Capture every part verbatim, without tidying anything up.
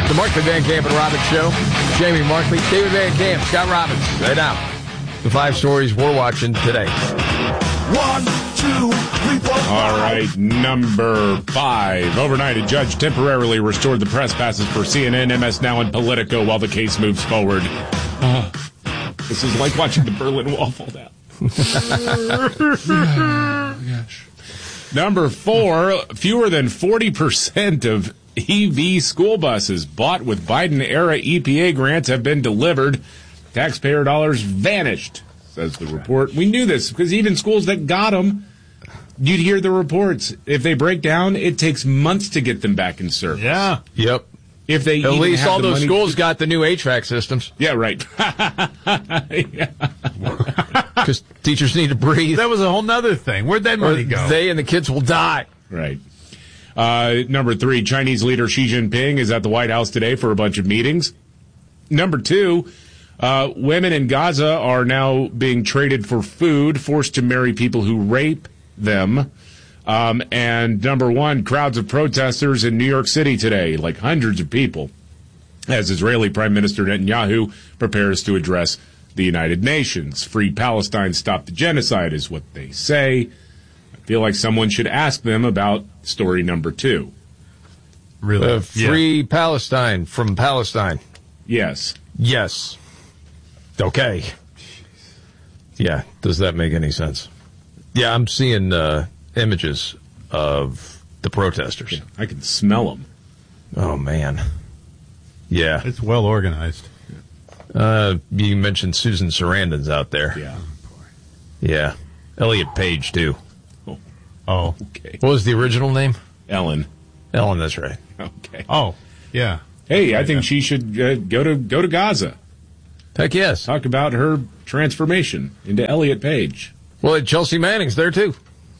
The Markley Van Camp and Robbins Show. Jamie Markley, David Van Camp, Scott Robbins. Right now, the five stories we're watching today. One, two, three, four, five. All right, number five. Overnight, a judge temporarily restored the press passes for C N N, M S Now, and Politico while the case moves forward. Oh, this is like watching the Berlin Wall fall down. Oh, gosh. Number four, fewer than forty percent of E V school buses bought with Biden-era E P A grants have been delivered. Taxpayer dollars vanished, says the report. We knew this because even schools that got them, you'd hear the reports. If they break down, it takes months to get them back in service. Yeah. Yep. If they At even least have all the those money schools to- got the new H V A C systems. Yeah, right. Yeah. Because teachers need to breathe. That was a whole nother thing. Where'd that money Or go? they and the kids will die. Right. Uh, number three, Chinese leader Xi Jinping is at the White House today for a bunch of meetings. Number two, uh, women in Gaza are now being traded for food, forced to marry people who rape them. Um, and number one, crowds of protesters in New York City today, like hundreds of people, as Israeli Prime Minister Netanyahu prepares to address the United Nations. Free Palestine, stop the genocide is what they say. I feel like someone should ask them about story number two. Really? Uh, free Palestine from Palestine. Yes. Yes. Okay. Yeah. Does that make any sense? Yeah, I'm seeing uh, images of the protesters. I can smell them. Oh, man. Yeah. It's well organized. Uh, you mentioned Susan Sarandon's out there. Yeah. Yeah. Elliot Page, too. Oh. Oh. Okay. What was the original name? Ellen. Ellen, that's right. Okay. Oh. Yeah. Hey, I think she should uh, go to go to Gaza. Heck yes. Talk about her transformation into Elliot Page. Well, Chelsea Manning's there, too.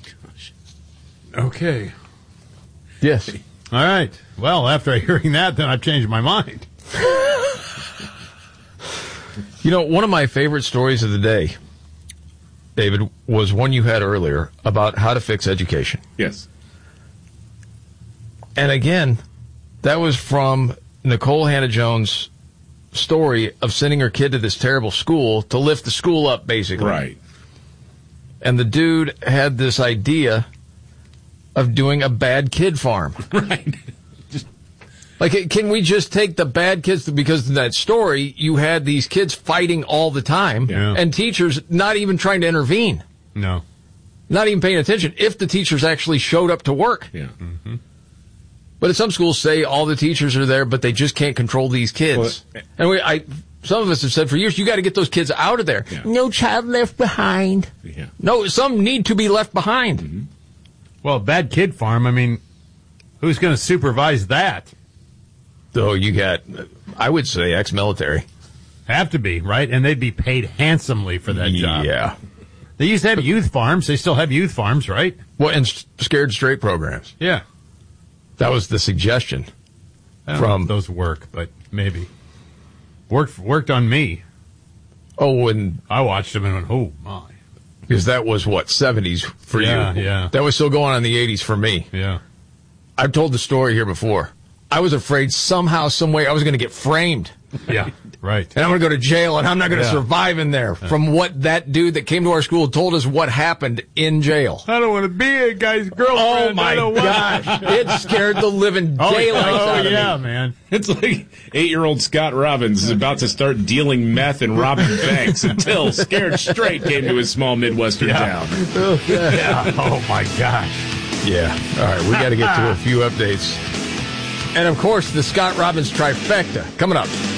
Okay. Yes. All right. Well, after hearing that, then I've changed my mind. You know, one of my favorite stories of the day, David, was one you had earlier about how to fix education. Yes. And again, that was from Nicole Hannah-Jones' story of sending her kid to this terrible school to lift the school up, basically. Right. And the dude had this idea of doing a bad kid farm. Right. Just Like, can we just take the bad kids? Because in that story, you had these kids fighting all the time, Yeah. and teachers not even trying to intervene, No. not even paying attention if the teachers actually showed up to work. yeah. But some schools say all the teachers are there, but they just can't control these kids. Well, and we, I, some of us have said for years, you got to get those kids out of there. Yeah. No child left behind. Yeah. No, some need to be left behind. Mm-hmm. Well, bad kid farm, I mean, who's going to supervise that? So you got, I would say, ex-military. Have to be, right? And they'd be paid handsomely for that job. Yeah. They used to have youth farms. They still have youth farms, right? Well, and s- scared straight programs. Yeah. That was the suggestion. I don't From- know if those work, but maybe. Worked worked on me. Oh, and I watched them and went, oh, my. because that was, what, seventies for Yeah, you. yeah. That was still going on in the eighties for me. Yeah. I've told the story here before. I was afraid somehow, some way, I was going to get framed. Yeah, right. And I'm going to go to jail, and I'm not going to Yeah. survive in there from what that dude that came to our school told us what happened in jail. I don't want to be a guy's girlfriend. Oh, my I don't want- gosh. It scared the living Oh, daylights oh, out of yeah, me. man. It's like eight-year-old Scott Robbins is about to start dealing meth and robbing banks until Scared Straight came to his small Midwestern Yeah. town. Yeah. Oh, my gosh. Yeah. All right, we got to get to a few updates. And, of course, the Scott Robbins trifecta coming up.